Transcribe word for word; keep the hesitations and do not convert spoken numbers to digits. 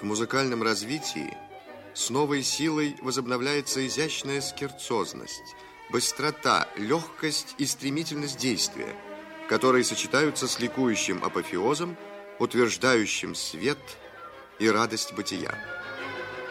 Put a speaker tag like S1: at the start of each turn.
S1: В музыкальном развитии с новой силой возобновляется изящная скерцозность, быстрота, легкость и стремительность действия, которые сочетаются с ликующим апофеозом, утверждающим свет и радость бытия.